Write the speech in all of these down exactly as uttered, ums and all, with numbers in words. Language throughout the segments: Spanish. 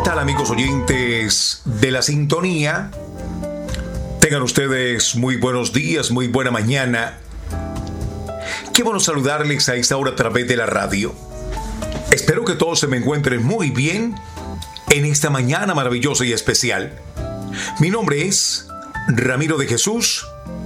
tal, amigos oyentes de la sintonía? Tengan ustedes muy buenos días, muy buena mañana. Qué bueno saludarles a esta hora a través de la radio. Espero que todos se me encuentren muy bien en esta mañana maravillosa y especial. Mi nombre es Ramiro de Jesús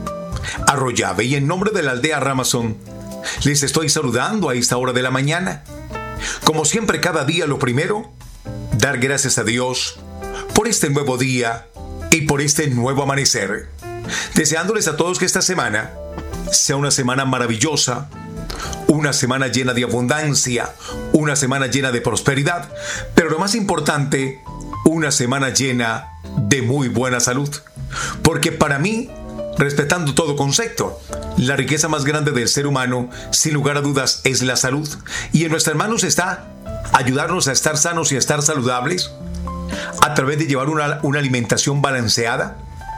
Arroyave y en nombre de la aldea Ramazón les estoy saludando a esta hora de la mañana. Como siempre, cada día lo primero, dar gracias a Dios por este nuevo día y por este nuevo amanecer. Deseándoles a todos que esta semana sea una semana maravillosa, una semana llena de abundancia, una semana llena de prosperidad, pero lo más importante, una semana llena de muy buena salud. Porque para mí, respetando todo concepto, la riqueza más grande del ser humano, sin lugar a dudas, es la salud. Y en nuestras manos está ayudarnos a estar sanos y a estar saludables a través de llevar una, una alimentación balanceada,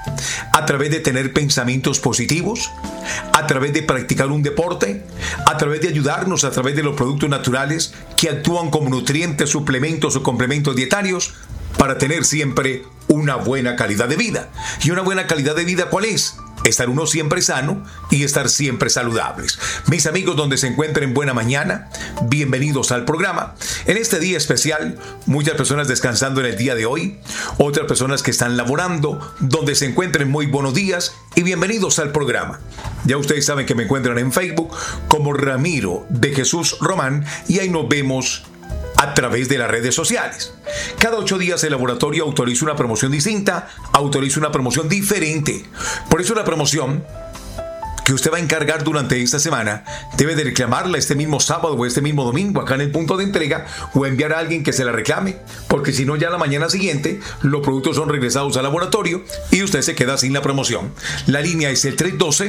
a través de tener pensamientos positivos, a través de practicar un deporte, a través de ayudarnos a través de los productos naturales que actúan como nutrientes, suplementos o complementos dietarios para tener siempre una buena calidad de vida. ¿Y una buena calidad de vida cuál es? Estar uno siempre sano y estar siempre saludables. Mis amigos, donde se encuentren, buena mañana, bienvenidos al programa. En este día especial, muchas personas descansando en el día de hoy, otras personas que están laborando, donde se encuentren, muy buenos días y bienvenidos al programa. Ya ustedes saben que me encuentran en Facebook como Ramiro de Jesús Román y ahí nos vemos a través de las redes sociales. Cada ocho días el laboratorio autoriza una promoción distinta, autoriza una promoción diferente. Por eso la promoción que usted va a encargar durante esta semana debe de reclamarla este mismo sábado o este mismo domingo acá en el punto de entrega o enviar a alguien que se la reclame, porque si no ya la mañana siguiente los productos son regresados al laboratorio y usted se queda sin la promoción. La línea es el tres uno dos,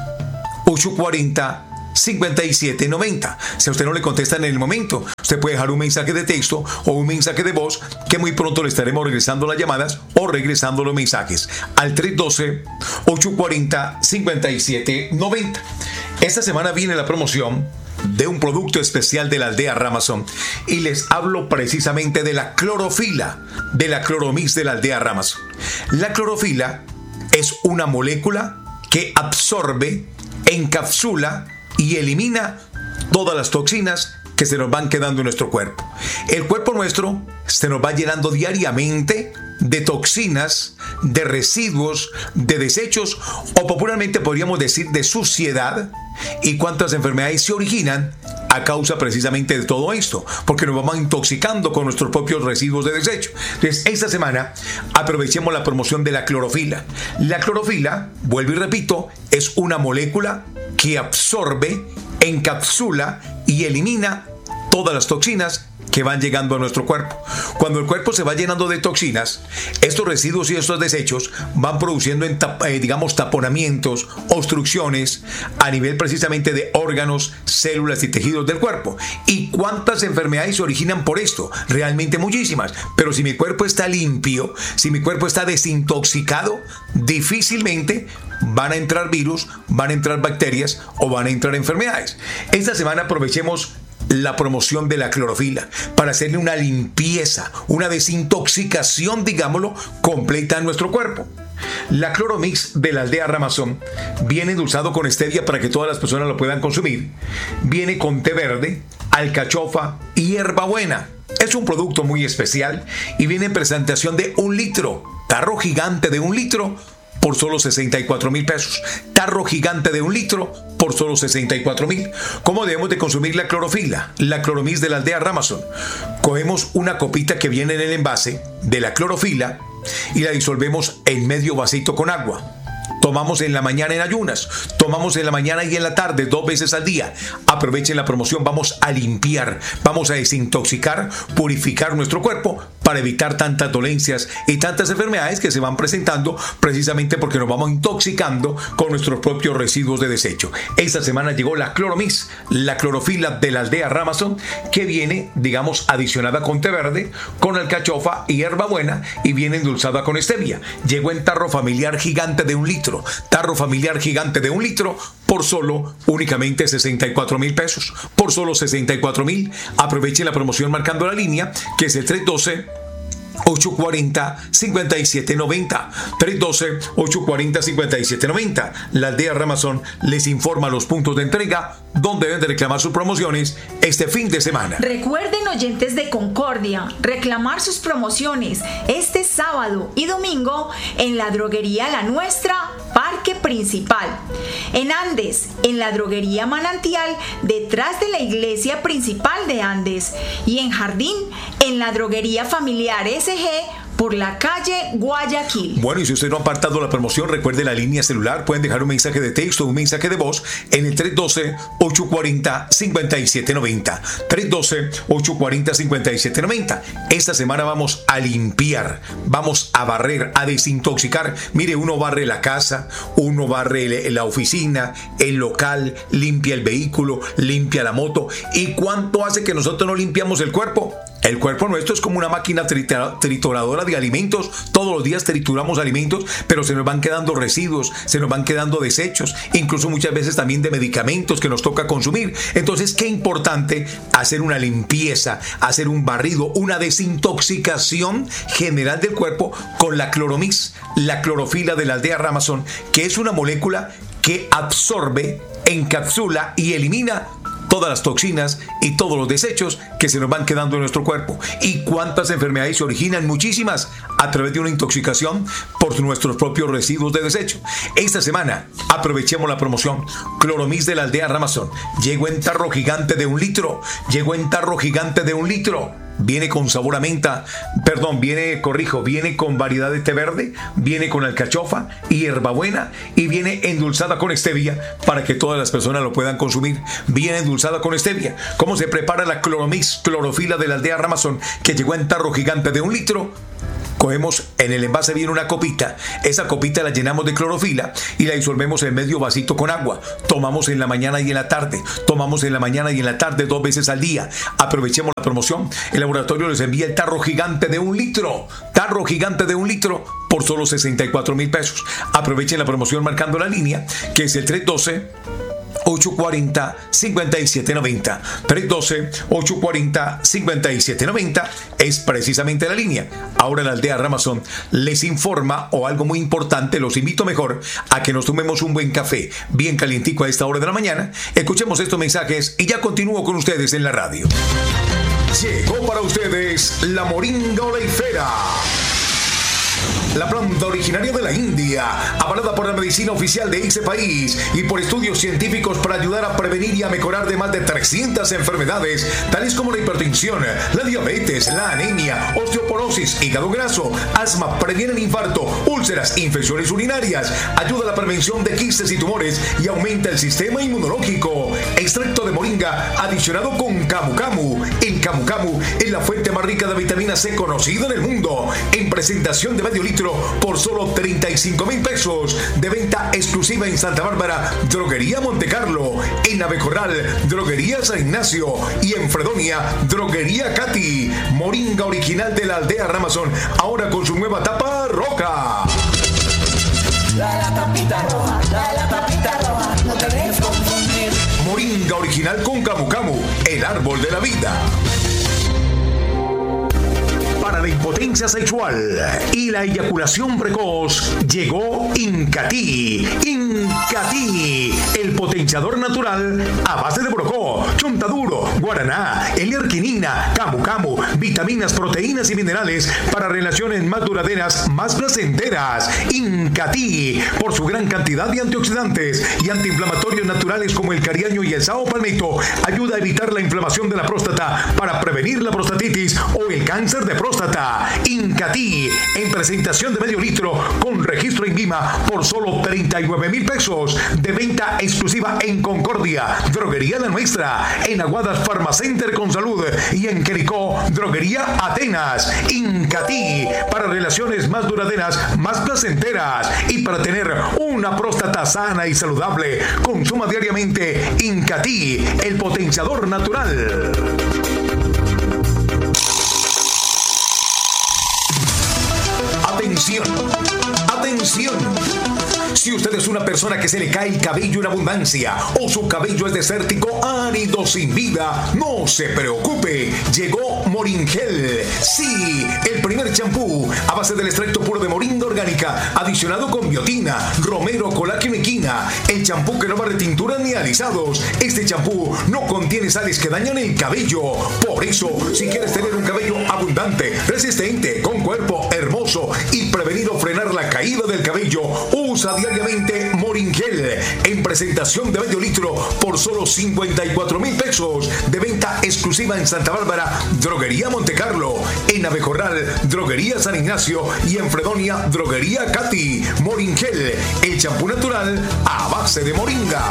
ocho cuatro cero, cinco siete nueve cero. Si a usted no le contesta en el momento, usted puede dejar un mensaje de texto o un mensaje de voz que muy pronto le estaremos regresando las llamadas o regresando los mensajes al tres uno dos, ocho cuatro cero, cinco siete nueve cero. Esta semana viene la promoción de un producto especial de la aldea Ramazón y les hablo precisamente de la clorofila, de la cloromix de la aldea Ramazón. La clorofila es una molécula que absorbe, encapsula y elimina todas las toxinas que se nos van quedando en nuestro cuerpo. El cuerpo nuestro se nos va llenando diariamente de toxinas, de residuos, de desechos o popularmente podríamos decir de suciedad. ¿Y cuántas enfermedades se originan a causa precisamente de todo esto? Porque nos vamos intoxicando con nuestros propios residuos de desecho. Entonces, esta semana aprovechemos la promoción de la clorofila. La clorofila, vuelvo y repito, es una molécula que absorbe, encapsula y elimina todas las toxinas que van llegando a nuestro cuerpo. Cuando el cuerpo se va llenando de toxinas, estos residuos y estos desechos van produciendo, en tap, eh, digamos, taponamientos, obstrucciones a nivel precisamente de órganos, células y tejidos del cuerpo. ¿Y cuántas enfermedades se originan por esto? Realmente muchísimas. Pero si mi cuerpo está limpio, si mi cuerpo está desintoxicado, difícilmente van a entrar virus, van a entrar bacterias o van a entrar enfermedades. Esta semana aprovechemos la promoción de la clorofila para hacerle una limpieza, una desintoxicación, digámoslo, completa en nuestro cuerpo. La cloromix de la aldea Ramazón viene endulzado con stevia para que todas las personas lo puedan consumir. Viene con té verde, alcachofa y hierbabuena. Es un producto muy especial y viene en presentación de un litro, tarro gigante de un litro por solo sesenta y cuatro mil pesos. Tarro gigante de un litro por solo sesenta y cuatro mil. ¿Cómo debemos de consumir la clorofila? La cloromix de la aldea Ramazón. Cogemos una copita que viene en el envase de la clorofila y la disolvemos en medio vasito con agua. Tomamos en la mañana en ayunas, tomamos en la mañana y en la tarde, dos veces al día. Aprovechen la promoción, vamos a limpiar, vamos a desintoxicar, purificar nuestro cuerpo para evitar tantas dolencias y tantas enfermedades que se van presentando precisamente porque nos vamos intoxicando con nuestros propios residuos de desecho. Esta semana llegó la cloromix, la clorofila de la aldea Ramazón, que viene, digamos, adicionada con té verde, con alcachofa y hierbabuena y viene endulzada con stevia. Llegó en tarro familiar gigante de un litro. Tarro familiar gigante de un litro por solo únicamente sesenta y cuatro mil pesos. Por solo sesenta y cuatro mil. Aproveche la promoción marcando la línea que es el tres uno dos, ocho cuatro cero, cinco siete nueve cero. tres uno dos, ocho cuatro cero, cinco siete nueve cero. La aldea Ramazón les informa los puntos de entrega donde deben de reclamar sus promociones este fin de semana. Recuerden, oyentes de Concordia, reclamar sus promociones este sábado y domingo en la droguería La Nuestra, Parque Principal. En Andes, en la droguería Manantial, detrás de la iglesia principal de Andes. Y en Jardín, en la droguería familiar S G, por la calle Guayaquil. Bueno, y si usted no ha apartado la promoción, recuerde la línea celular. Pueden dejar un mensaje de texto o un mensaje de voz en el tres uno dos, ocho cuatro cero, cinco siete nueve cero. tres uno dos, ocho cuatro cero, cinco siete nueve cero. Esta semana vamos a limpiar, vamos a barrer, a desintoxicar. Mire, uno barre la casa, uno barre la oficina, el local, limpia el vehículo, limpia la moto. ¿Y cuánto hace que nosotros no limpiamos el cuerpo? El cuerpo nuestro es como una máquina trituradora de alimentos. Todos los días trituramos alimentos, pero se nos van quedando residuos, se nos van quedando desechos, incluso muchas veces también de medicamentos que nos toca consumir. Entonces, qué importante hacer una limpieza, hacer un barrido, una desintoxicación general del cuerpo con la Cloromix, la clorofila de la aldea Ramazón, que es una molécula que absorbe, encapsula y elimina todas las toxinas y todos los desechos que se nos van quedando en nuestro cuerpo. ¿Y cuántas enfermedades se originan? Muchísimas, a través de una intoxicación por nuestros propios residuos de desecho. Esta semana aprovechemos la promoción Cloromix de la aldea Ramazón. Llegó en tarro gigante de un litro. Llegó en tarro gigante de un litro. Viene con sabor a menta, perdón, viene, corrijo, viene con variedad de té verde, viene con alcachofa y hierbabuena y viene endulzada con stevia para que todas las personas lo puedan consumir. Viene endulzada con stevia. ¿Cómo se prepara la Cloromix, clorofila de la aldea Ramazón, que llegó en tarro gigante de un litro? Cogemos, en el envase viene una copita, esa copita la llenamos de clorofila y la disolvemos en medio vasito con agua. Tomamos en la mañana y en la tarde, tomamos en la mañana y en la tarde dos veces al día. Aprovechemos la promoción. El laboratorio les envía el tarro gigante de un litro, tarro gigante de un litro por solo sesenta y cuatro mil pesos. Aprovechen la promoción marcando la línea, que es el tres uno dos, ocho cuatro cero, cinco siete nueve cero. tres uno dos, ocho cuatro cero, cinco siete nueve cero es precisamente la línea. Ahora la aldea Ramazón les informa, o algo muy importante, los invito mejor a que nos tomemos un buen café bien calientico a esta hora de la mañana. Escuchemos estos mensajes y ya continúo con ustedes en la radio. Llegó para ustedes la moringa oleifera, la planta originaria de la India, avalada por la medicina oficial de ese país y por estudios científicos para ayudar a prevenir y a mejorar de más de trescientas enfermedades, tales como la hipertensión, la diabetes, la anemia, osteoporosis, hígado graso, asma, previene el infarto, úlceras, infecciones urinarias, ayuda a la prevención de quistes y tumores y aumenta el sistema inmunológico. Extracto de moringa adicionado con camu camu. El camu camu es la fuente más rica de vitamina C conocida en el mundo, en presentación de medio litro por solo treinta y cinco mil pesos, de venta exclusiva en Santa Bárbara, Droguería Montecarlo, en Abecorral, Droguería San Ignacio y en Fredonia, Droguería Katy. Moringa original de la aldea Ramazón, ahora con su nueva tapa roja. La, la tapita roja, la, la tapita roja, no te dejes confundir. Moringa original con camu camu, el árbol de la vida. Para la impotencia sexual y la eyaculación precoz, llegó Incatí. Incatí, el potenciador natural a base de brocó, chontaduro, guaraná, L-arginina, camu camu, vitaminas, proteínas y minerales para relaciones más duraderas, más placenteras. Incatí, por su gran cantidad de antioxidantes y antiinflamatorios naturales como el cariaño y el sao palmito, ayuda a evitar la inflamación de la próstata para prevenir la prostatitis o el cáncer de próstata. Incatí, en presentación de medio litro con registro en Guima por solo treinta y nueve mil pesos, de venta exclusiva en Concordia, Droguería La Nuestra, en Aguadas Farmacenter con Salud y en Quericó, Droguería Atenas. Incatí, para relaciones más duraderas, más placenteras y para tener una próstata sana y saludable. Consuma diariamente Incatí, el potenciador natural. Atención, atención. Si usted es una una persona que se le cae el cabello en abundancia o su cabello es desértico, árido, sin vida, no se preocupe. Llegó Moringel. Sí, el primer champú a base del extracto puro de moringa orgánica, adicionado con biotina, romero, colágeno y quina. El champú que no va a retinturas ni alisados. Este champú no contiene sales que dañan el cabello. Por eso, si quieres tener un cabello abundante, resistente, con cuerpo hermoso y prevenir o frenar la caída del cabello, usa diariamente Moringel en presentación de medio litro por solo cincuenta y cuatro mil pesos, de venta exclusiva en Santa Bárbara, Droguería Montecarlo, en Abejorral, Droguería San Ignacio y en Fredonia, Droguería Katy. Moringel, el champú natural a base de moringa.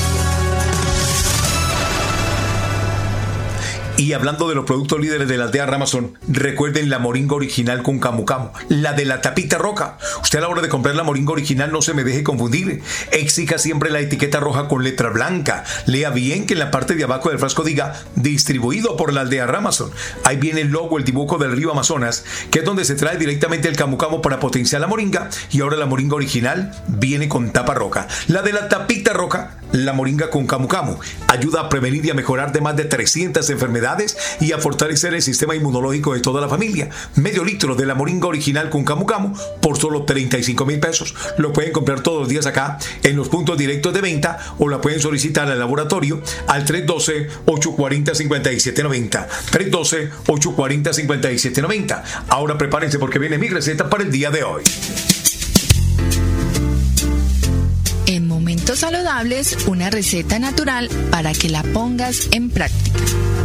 Y hablando de los productos líderes de la aldea Ramazón, recuerden la moringa original con camu camu, la de la tapita roja. Usted a la hora de comprar la moringa original no se me deje confundir. Exija siempre la etiqueta roja con letra blanca. Lea bien que en la parte de abajo del frasco diga distribuido por la aldea Ramazón. Ahí viene el logo, el dibujo del río Amazonas, que es donde se trae directamente el camu camu para potenciar la moringa. Y ahora la moringa original viene con tapa roja. La de la tapita roja, la moringa con camu camu, ayuda a prevenir y a mejorar de más de trescientas enfermedades y a fortalecer el sistema inmunológico de toda la familia. Medio litro de la moringa original con camu camu por solo treinta y cinco mil pesos. Lo pueden comprar todos los días acá en los puntos directos de venta o la pueden solicitar al laboratorio al tres uno dos, ocho cuatro cero, cinco siete nueve cero. tres uno dos, ocho cuatro cero, cinco siete nueve cero. Ahora prepárense porque viene mi receta para el día de hoy. En Momentos Saludables, una receta natural para que la pongas en práctica.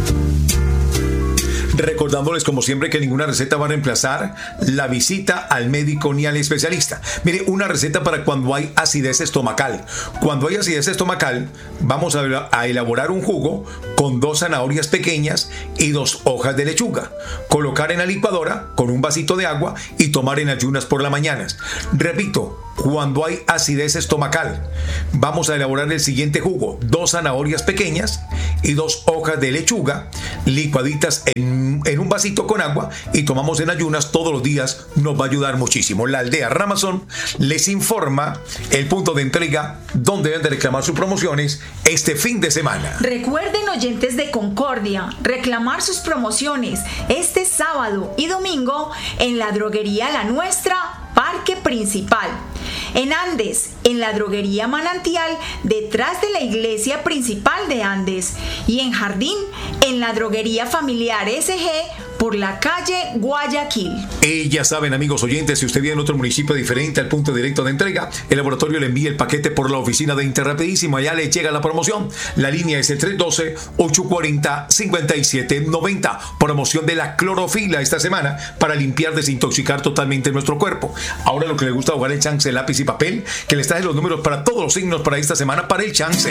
Recordándoles como siempre que ninguna receta va a reemplazar la visita al médico ni al especialista. Mire, una receta para cuando hay acidez estomacal. Cuando hay acidez estomacal, vamos a, a elaborar un jugo con dos zanahorias pequeñas y dos hojas de lechuga. Colocar en la licuadora con un vasito de agua y tomar en ayunas por las mañanas. Repito, cuando hay acidez estomacal, vamos a elaborar el siguiente jugo: dos zanahorias pequeñas y dos hojas de lechuga licuaditas en, en un vasito con agua y tomamos en ayunas todos los días. Nos va a ayudar muchísimo. La aldea Ramazón les informa el punto de entrega donde deben de reclamar sus promociones este fin de semana. Recuerden, oyentes de Concordia, reclamar sus promociones este sábado y domingo en la droguería La Nuestra, Parque Principal. En Andes, en la droguería Manantial, detrás de la iglesia principal de Andes. Y en Jardín, en la droguería familiar S G, por la calle Guayaquil. Y ya saben, amigos oyentes, si usted vive en otro municipio diferente al punto directo de entrega, el laboratorio le envía el paquete por la oficina de Interrapidísimo. Allá le llega la promoción. La línea es el tres uno dos, ocho cuatro cero, cinco siete nueve cero. Promoción de la clorofila esta semana para limpiar, desintoxicar totalmente nuestro cuerpo. Ahora lo que le gusta jugar el chance, lápiz y papel, que les trae los números para todos los signos para esta semana para el chance.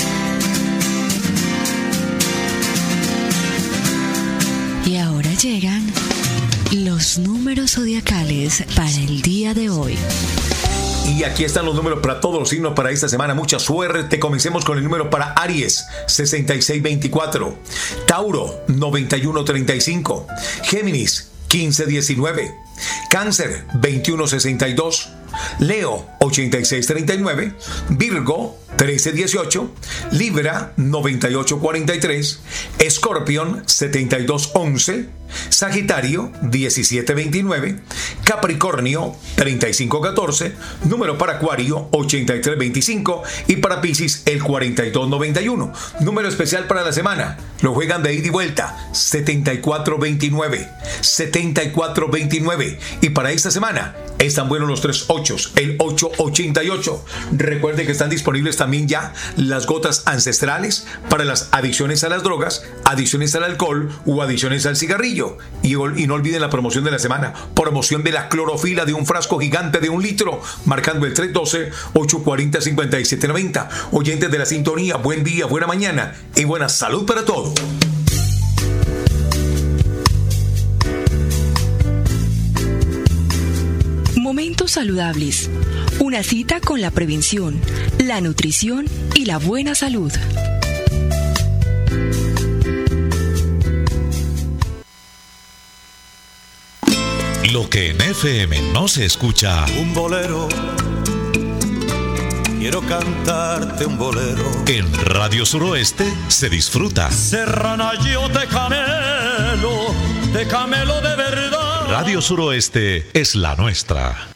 Y ahora llegan los números zodiacales para el día de hoy. Y aquí están los números para todos los signos para esta semana. Mucha suerte. Comencemos con el número para Aries, sesenta y seis veinticuatro. Tauro, noventa y uno treinta y cinco. Géminis, quince diecinueve. Cáncer, veintiuno sesenta y dos. Leo, ochenta y seis treinta y nueve. Virgo, trece dieciocho. Libra, noventa y ocho cuarenta y tres. Escorpión, setenta y dos once. Sagitario, diecisiete veintinueve. Capricornio, treinta y cinco catorce. Número para Acuario, ochenta y tres veinticinco. Y para Piscis, el cuarenta y dos noventa y uno. Número especial para la semana, lo juegan de ida y vuelta, setenta y cuatro veintinueve. setenta y cuatro veintinueve. Y para esta semana están buenos los tres ochos, el ocho ochenta y ocho. Recuerden que están disponibles también ya las gotas ancestrales para las adicciones a las drogas, adicciones al alcohol o adicciones al cigarrillo. Y, y no olviden la promoción de la semana, promoción de la clorofila de un frasco gigante de un litro, marcando el tres uno dos, ocho cuatro cero, cinco siete nueve cero. Oyentes de la sintonía, buen día, buena mañana y buena salud para todos. Momentos saludables. Una cita con la prevención, la nutrición y la buena salud. Lo que en F M no se escucha. Un bolero quiero cantarte un bolero. En Radio Suroeste se disfruta. Serrana, yo te camelo, te camelo de verdad. Radio Suroeste es la nuestra.